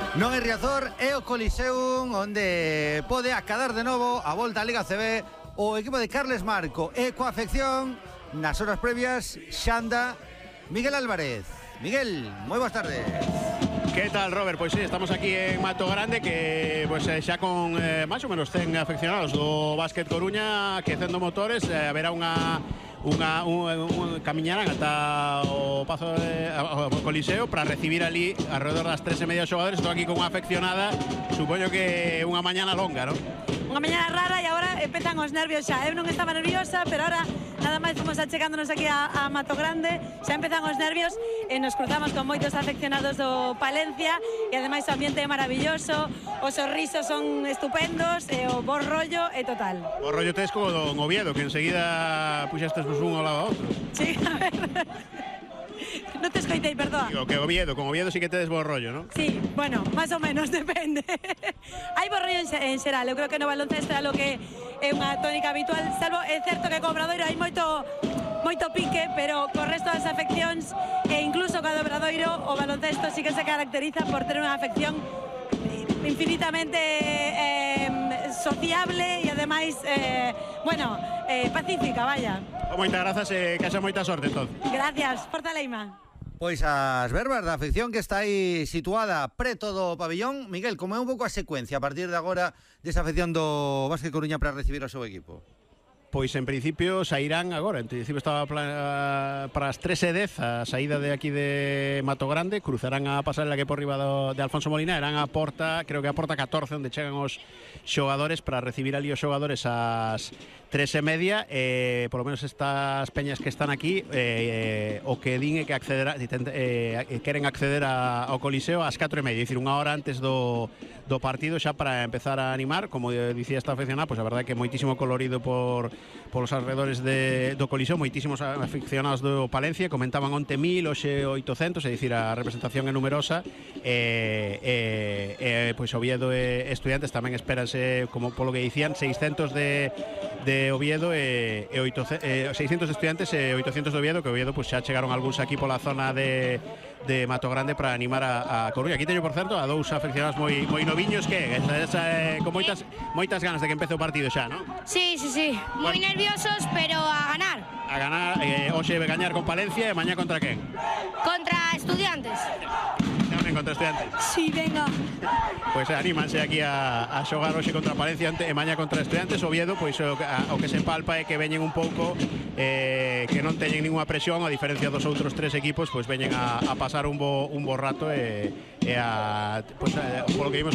Non é Riazor, é o Coliseum onde pode acadar de novo a volta á Liga CB o equipo de Carles Marco e coa afección nas horas previas xanda Miguel Álvarez. Miguel, moi boas tardes. ¿Qué tal, Robert? Pois sí, estamos aquí en Mato Grande que pues, xa con máis ou menos 100 afeccionados do Básquet Coruña quecendo motores, haberá camiñarán ata o Pazo ao Coliseo para recibir ali alrededor das 3:30 xogadores. Estou aquí con unha afeccionada, supoño que unha mañana longa, non? Unha mañana rara e agora empezan os nervios xa. Eu non estaba nerviosa, pero ahora nada máis fomos achegándonos aquí a Mato Grande, xa empezan os nervios e nos cruzamos con moitos afeccionados do Palencia e ademais o ambiente é maravilloso, os sorrisos son estupendos e o bo rollo é total. O rollo tes como do Oviedo, que enseguida puxestes un ao lado a outro. Sí, a ver. Non te escoitei, perdoa. Digo que Oviedo, con Oviedo sí que tedes bo rollo, non? Sí, bueno, máis ou menos, depende. Hai bo rollo en xeral, eu creo que no baloncesto é algo que é unha tónica habitual, salvo é certo que co Obradoiro hai moito pique, pero co resto das afeccións e incluso co Obradoiro o baloncesto sí que se caracteriza por ter unha afección infinitamente sociable e ademais, pacífica, vaya. Moitas grazas e que haxa moita sorte, entón. Gracias, porta leima. Pois as verbas da afección que está aí situada preto do pabillón. Miguel, como é un pouco a secuencia a partir de agora desa afección do Básquet Coruña para recibir o seu equipo? Pois en principio sairán agora, en principio estaba para as 3:10 a saída de aquí de Mato Grande, cruzarán a pasarela que por riba de Alfonso Molina, irán a porta, creo que a porta 14 onde chegan os xogadores para recibir ali os xogadores ás 3:30, por lo menos estas peñas que están aquí o que din é que queren acceder ao Coliseo ás 4:30, é dicir, unha hora antes do partido xa para empezar a animar, como dicía esta afeccionada, pois a verdade que moitísimo colorido polos alrededores do Coliseo, moitísimos aficionados do Palencia, comentaban onte 1000, hoxe 800, é dicir, a representación é numerosa, pois Oviedo e Estudiantes tamén espéranse, como polo que dicían, 600 de Oviedo e 600 Estudiantes e 800 de Oviedo, que Oviedo pues xa chegaron algúns aquí pola zona de Mato Grande para animar a Coruña. Aquí teño, por certo, a dous afeccionados moi noviños que con moitas ganas de que empece o partido xa, non? Sí. Moi nerviosos, pero a ganar. A ganar, hoxe gañar con Palencia e mañá contra quen? Contra Estudiantes. Tamén contra Estudiantes. Sí, venga. Pois anímanse aquí a xogar hoxe contra Palencia e mañá contra Estudiantes. Oviedo, pois o que se palpa é que veñen un pouco que non teñen ninguna presión, a diferencia dos outros tres equipos, pois veñen a pasar un bo rato e polo que vimos